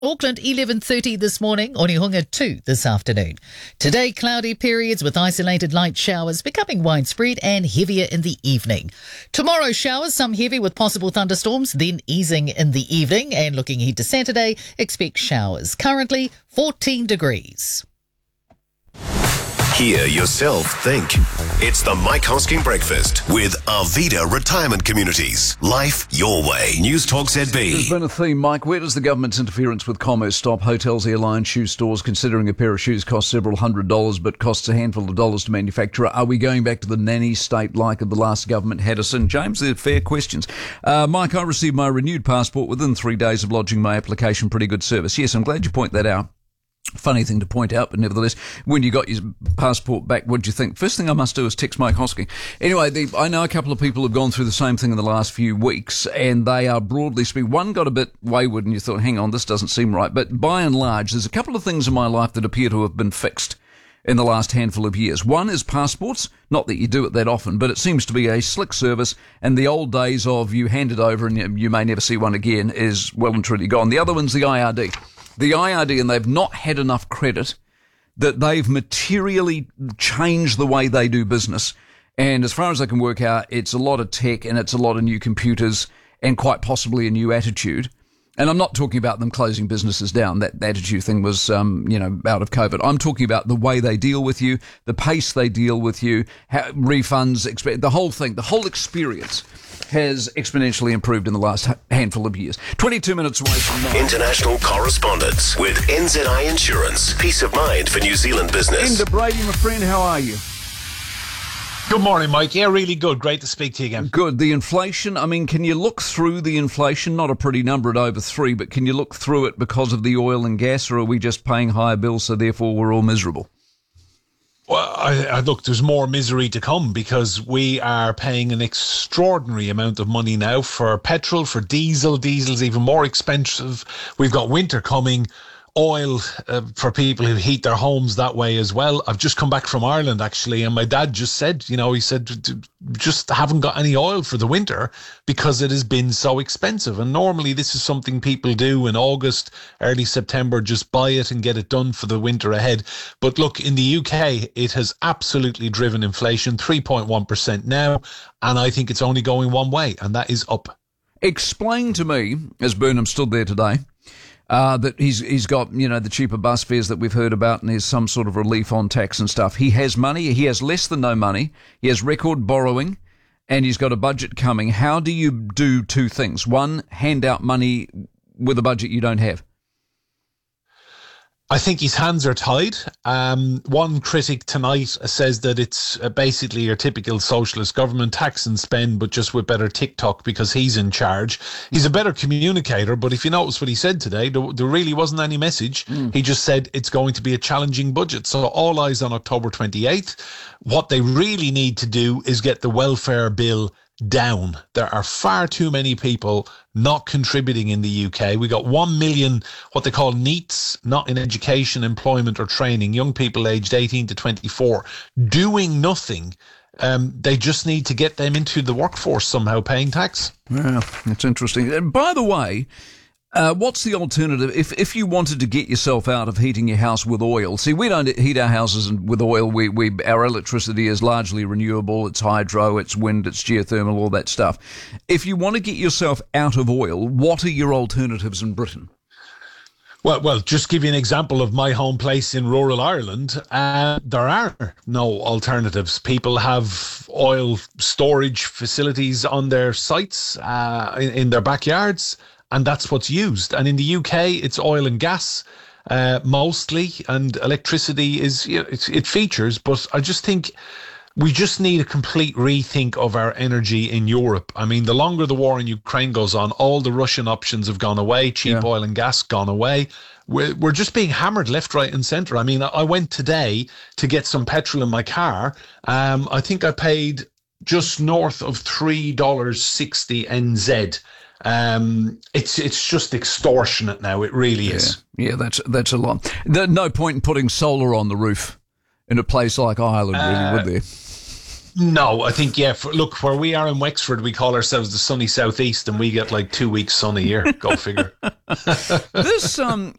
Auckland 11:30 this morning, Onehunga 2 this afternoon. Today, cloudy periods with isolated light showers becoming widespread and heavier in the evening. Tomorrow, showers, some heavy with possible thunderstorms, then easing in the evening. And looking ahead to Saturday, expect showers. Currently 14 degrees. Hear yourself think. It's the Mike Hosking Breakfast with Arvida Retirement Communities. Life your way. News Talk ZB. There's been a theme, Mike. Where does the government's interference with commerce stop? Hotels, airlines, shoe stores, considering a pair of shoes costs several $100s but costs a handful of dollars to manufacture. Are we going back to the nanny state like the last government had us in? James, they're fair questions. Mike, I received my renewed passport within 3 days of lodging my application. Pretty good service. Yes, I'm glad you point that out. Funny thing to point out, but nevertheless, when you got your passport back, what do you think? First thing I must do is text Mike Hosking. Anyway, I know a couple of people have gone through the same thing in the last few weeks, and they are broadly speaking, one got a bit wayward and you thought, hang on, this doesn't seem right. But by and large, there's a couple of things in my life that appear to have been fixed in the last handful of years. One is passports. Not that you do it that often, but it seems to be a slick service, and the old days of you hand it over and you may never see one again is well and truly gone. The other one's the IRD. The IRD, and they've not had enough credit that they've materially changed the way they do business. And as far as I can work out, it's a lot of tech and it's a lot of new computers and quite possibly a new attitude. And I'm not talking about them closing businesses down. That attitude thing was, out of COVID. I'm talking about the way they deal with you, the pace they deal with you, refunds, the whole thing, the whole experience has exponentially improved in the last handful of years. 22 minutes away from 9. International correspondence with NZI Insurance. Peace of mind for New Zealand business. Enda Brady, my friend, how are you? Good morning, Mike. Yeah, really good. Great to speak to you again. Good. The inflation, can you look through the inflation? Not a pretty number at over 3, but can you look through it because of the oil and gas, or are we just paying higher bills, so therefore we're all miserable? Well, I look, there's more misery to come because we are paying an extraordinary amount of money now for petrol, for diesel. Diesel's even more expensive. We've got winter coming. Oil for people who heat their homes that way as well. I've just come back from Ireland, actually, and my dad just said, he said, just haven't got any oil for the winter because it has been so expensive. And normally this is something people do in August, early September, just buy it and get it done for the winter ahead. But look, in the UK, it has absolutely driven inflation, 3.1% now, and I think it's only going one way, and that is up. Explain to me, as Burnham stood there today, that he's got, the cheaper bus fares that we've heard about, and there's some sort of relief on tax and stuff. He has money. He has less than no money. He has record borrowing, and he's got a budget coming. How do you do two things? One, hand out money with a budget you don't have. I think his hands are tied. One critic tonight says that it's basically your typical socialist government, tax and spend, but just with better TikTok because he's in charge. He's a better communicator, but if you notice what he said today, there really wasn't any message. He just said it's going to be a challenging budget. So all eyes on October 28th. What they really need to do is get the welfare bill down. There are far too many people not contributing in the UK. We got 1 million, what they call NEETs, not in education, employment or training, young people aged 18 to 24, doing nothing. They just need to get them into the workforce somehow, paying tax. Yeah, it's interesting. And by the way, what's the alternative if you wanted to get yourself out of heating your house with oil? See, we don't heat our houses with oil. Our electricity is largely renewable. It's hydro, it's wind, it's geothermal, all that stuff. If you want to get yourself out of oil, what are your alternatives in Britain? Well, just give you an example of my home place in rural Ireland. There are no alternatives. People have oil storage facilities on their sites, in their backyards, and that's what's used. And in the UK, it's oil and gas mostly, and electricity is, it features. But I just think we just need a complete rethink of our energy in Europe. The longer the war in Ukraine goes on, all the Russian options have gone away, cheap oil and gas gone away. We're just being hammered left, right and centre. I went today to get some petrol in my car. I think I paid just north of $3.60 NZ. It's just extortionate now. It really is. Yeah, that's a lot. There's no point in putting solar on the roof in a place like Ireland, really, would there? No, I think, look, where we are in Wexford, we call ourselves the sunny southeast, and we get like 2 weeks sun a year. Go figure. This